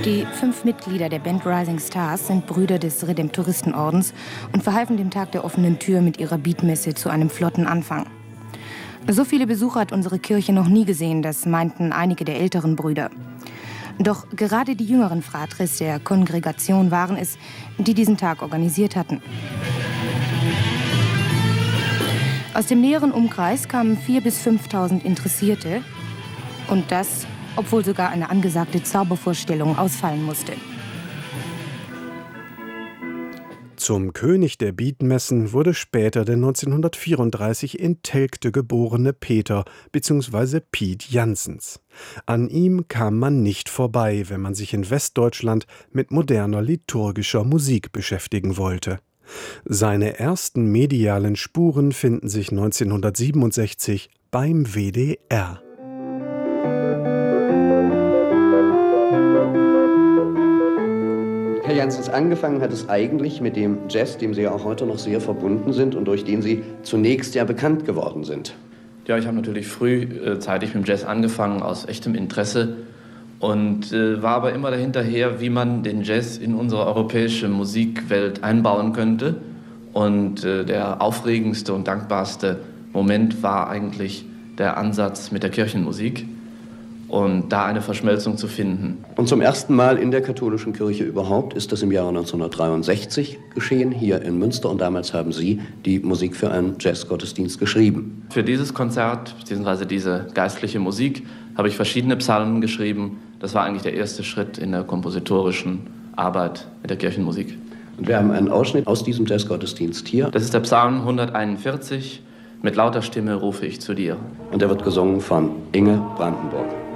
Die 5 Mitglieder der Band Rising Stars sind Brüder des Redemptoristenordens und verhalfen dem Tag der offenen Tür mit ihrer Beatmesse zu einem flotten Anfang. So viele Besucher hat unsere Kirche noch nie gesehen, das meinten einige der älteren Brüder. Doch gerade die jüngeren Fratres der Kongregation waren es, die diesen Tag organisiert hatten. Aus dem näheren Umkreis kamen 4.000 bis 5.000 Interessierte. Und das, obwohl sogar eine angesagte Zaubervorstellung ausfallen musste. Zum König der Beatmessen wurde später der 1934 in Telgte geborene Peter bzw. Piet Janssens. An ihm kam man nicht vorbei, wenn man sich in Westdeutschland mit moderner liturgischer Musik beschäftigen wollte. Seine ersten medialen Spuren finden sich 1967 beim WDR. Herr Janssens, angefangen hat es eigentlich mit dem Jazz, dem Sie ja auch heute noch sehr verbunden sind und durch den Sie zunächst ja bekannt geworden sind. Ja, ich habe natürlich frühzeitig mit dem Jazz angefangen, aus echtem Interesse und war aber immer dahinterher, wie man den Jazz in unsere europäische Musikwelt einbauen könnte. Und der aufregendste und dankbarste Moment war eigentlich der Ansatz mit der Kirchenmusik. Und da eine Verschmelzung zu finden. Und zum ersten Mal in der katholischen Kirche überhaupt ist das im Jahre 1963 geschehen, hier in Münster. Und damals haben Sie die Musik für einen Jazzgottesdienst geschrieben. Für dieses Konzert, beziehungsweise diese geistliche Musik, habe ich verschiedene Psalmen geschrieben. Das war eigentlich der erste Schritt in der kompositorischen Arbeit mit der Kirchenmusik. Und wir haben einen Ausschnitt aus diesem Jazzgottesdienst hier. Das ist der Psalm 141. Mit lauter Stimme rufe ich zu dir. Und er wird gesungen von Inge Brandenburg.